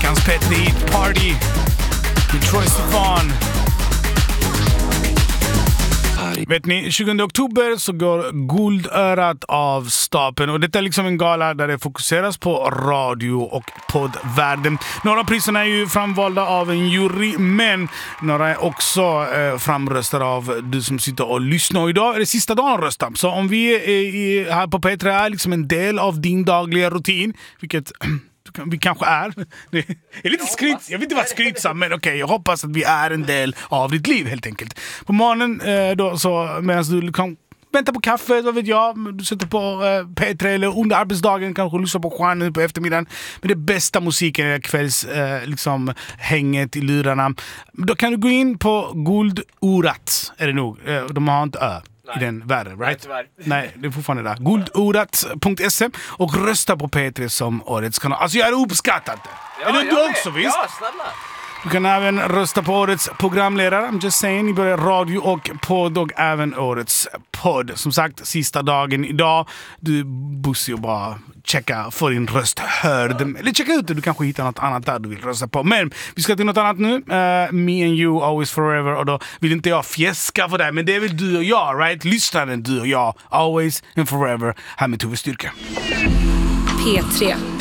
Veckans Petri Party med Troye Sivan. Vet ni, 20 oktober så går Guldörat av stapeln. Och detta är liksom en gala där det fokuseras på radio och poddvärlden. Några av priserna är ju framvalda av en jury, men några är också framröstade av du som sitter och lyssnar. Och idag är det sista dagen att rösta. Så om vi är här på P3 är liksom en del av din dagliga rutin, vilket vi kanske är. Det är lite skryt. Jag vet inte vad skrytsam, men okej, jag hoppas att vi är en del av ditt liv helt enkelt. På morgonen då, så medan du kan vänta på kaffe, så vet jag, du sätter på P3 eller under arbetsdagen kanske lyssnar på stjärnor på eftermiddagen. Men det bästa musiken är kvälls liksom hänget i lurarna. Då kan du gå in på Guldorat, är det nog. De har inte i den världen, right? Nej, det är fortfarande där. Guldorat.se och rösta på P3 som årets kanal. Alltså jag är uppskattat. Ja, eller du också, visst? Ja, snälla. Du kan även rösta på årets programledare. I'm just saying, ni börjar radio och podd och även årets podd. Som sagt, sista dagen idag. Du bussar ju bara checka för din röst hörd. Eller checka ut det, du kanske hittar något annat där du vill rösta på. Men vi ska till något annat nu. Me and you, always forever. Och då vill inte jag fjäska för det, men det är väl du och jag, right? Lyssnaren, du och jag. Always and forever. Här med Tove Styrka. P3.